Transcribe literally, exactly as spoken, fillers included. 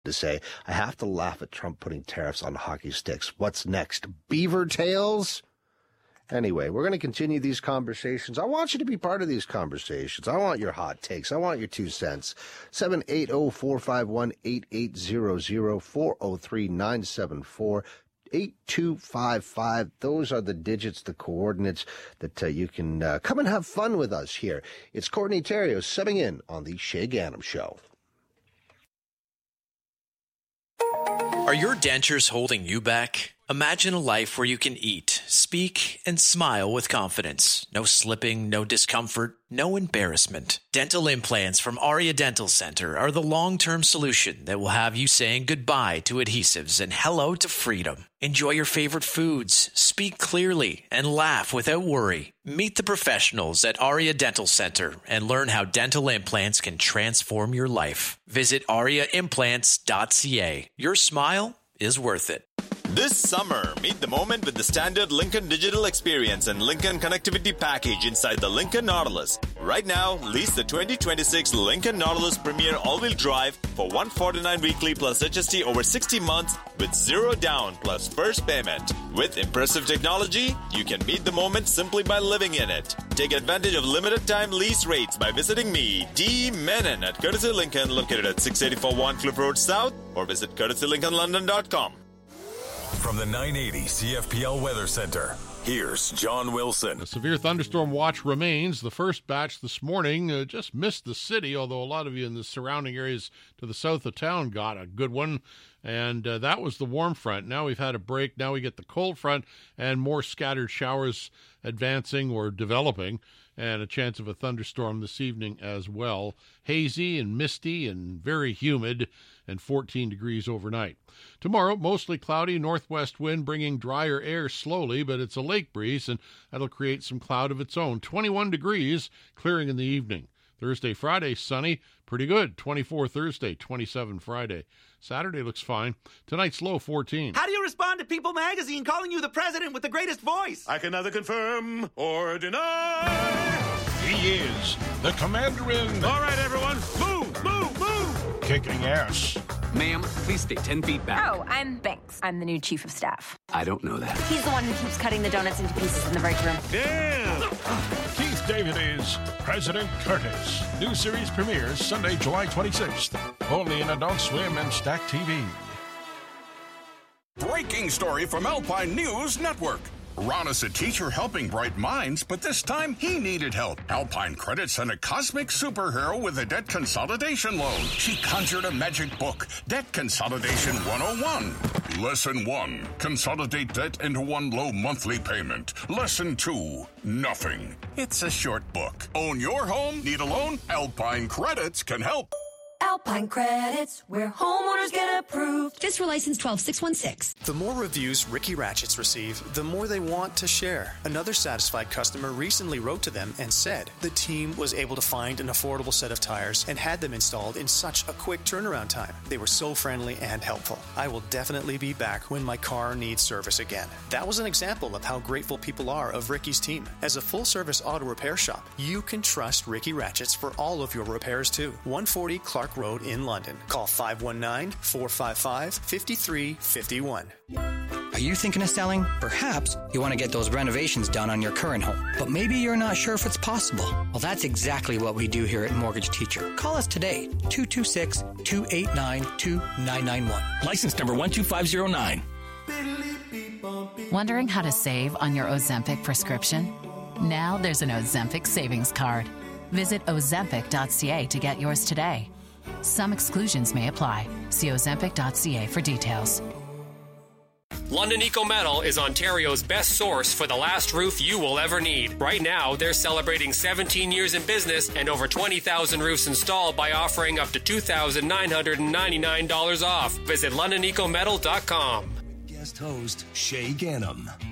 to say. I have to laugh at Trump putting tariffs on hockey sticks. What's next? Beaver tails? Anyway, we're going to continue these conversations. I want you to be part of these conversations. I want your hot takes. I want your two cents. seven eight zero, four five one, eight eight zero zero, four zero three, nine seven four, eight two five five. Those are the digits, the coordinates that uh, you can uh, come and have fun with us here. It's Courtney Theriault subbing in on the Shay Ganem Show. Are your dentures holding you back? Imagine a life where you can eat, speak, and smile with confidence. No slipping, no discomfort, no embarrassment. Dental implants from Aria Dental Center are the long-term solution that will have you saying goodbye to adhesives and hello to freedom. Enjoy your favorite foods, speak clearly, and laugh without worry. Meet the professionals at Aria Dental Center and learn how dental implants can transform your life. Visit aria implants dot c a. Your smile is worth it. This summer, meet the moment with the standard Lincoln Digital Experience and Lincoln Connectivity Package inside the Lincoln Nautilus. Right now, lease the twenty twenty-six Lincoln Nautilus Premier All-Wheel Drive for one hundred forty-nine dollars weekly plus H S T over sixty months with zero down plus first payment. With impressive technology, you can meet the moment simply by living in it. Take advantage of limited time lease rates by visiting me, D. Menon, at Courtesy Lincoln, located at six eighty-four Warncliffe Road South, or visit courtesy lincoln london dot com. From the nine eighty C F P L Weather Center, here's John Wilson. A severe thunderstorm watch remains. The first batch this morning uh, just missed the city, although a lot of you in the surrounding areas to the south of town got a good one. And uh, that was the warm front. Now we've had a break. Now we get the cold front and more scattered showers advancing or developing, and a chance of a thunderstorm this evening as well. Hazy and misty and very humid, and fourteen degrees overnight. Tomorrow, mostly cloudy, northwest wind bringing drier air slowly, but it's a lake breeze, and that'll create some cloud of its own. twenty-one degrees, clearing in the evening. Thursday, Friday, sunny, pretty good. twenty-four Thursday, twenty-seven Friday. Saturday looks fine. Tonight's low, fourteen. How do you respond to People magazine calling you the president with the greatest voice? I can neither confirm or deny. He is the commander in... All right, everyone, move, move, move! Kicking ass. Ma'am, please stay ten feet back. Oh, I'm Banks. I'm the new chief of staff. I don't know that. He's the one who keeps cutting the donuts into pieces in the break room. Damn! Keith David is President Curtis. New series premieres Sunday, July twenty-sixth. Only in Adult Swim and Stack T V. Breaking story from Alpine News Network. Ron is a teacher helping bright minds, but this time he needed help. Alpine Credit sent a cosmic superhero with a debt consolidation loan. She conjured a magic book, Debt Consolidation one oh one. Lesson one, consolidate debt into one low monthly payment. Lesson two, nothing. It's a short book. Own your home? Need a loan? Alpine Credits can help. Alpine Credits, where homeowners get approved. Just for license twelve six one six. The more reviews Ricky Ratchets receive, the more they want to share. Another satisfied customer recently wrote to them and said the team was able to find an affordable set of tires and had them installed in such a quick turnaround time. They were so friendly and helpful. I will definitely be back when my car needs service again. That was an example of how grateful people are of Ricky's team. As a full-service auto repair shop, you can trust Ricky Ratchets for all of your repairs too. one forty Clark Road in London. Call five one nine, four five five, five three five one. Are you thinking of selling? Perhaps you want to get those renovations done on your current home, but maybe you're not sure if it's possible. Well, that's exactly what we do here at Mortgage Teacher. Call us today, two two six, two eight nine, two nine nine one. License number one two five zero nine. Wondering how to save on your Ozempic prescription? Now there's an Ozempic savings card. Visit ozempic dot c a to get yours today. Some exclusions may apply. See ozempic dot c a for details. London Eco Metal is Ontario's best source for the last roof you will ever need. Right now, they're celebrating seventeen years in business and over twenty thousand roofs installed by offering up to two thousand nine hundred ninety-nine dollars off. Visit london eco metal dot com. Guest host Shay Ganem.